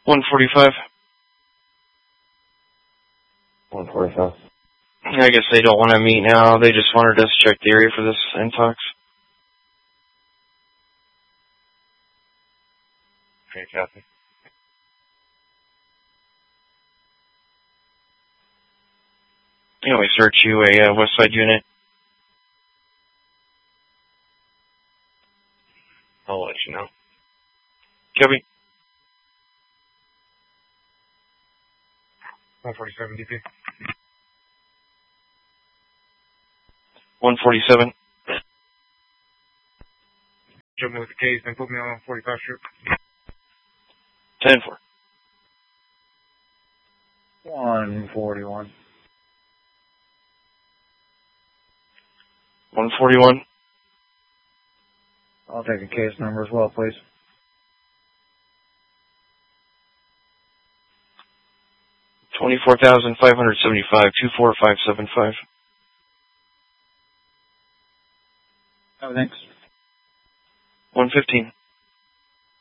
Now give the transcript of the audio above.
145. 145. I guess they don't want to meet now. They just wanted us to check the area for this intox. Okay, copy. Can we search you a West Side unit? I'll let you know. Copy. 147 DP. 147. Jump me with the case and put me on 45 strip. 10-4. 141. 141. I'll take a case number as well, please. 24,575. 24575. Oh, thanks. 115.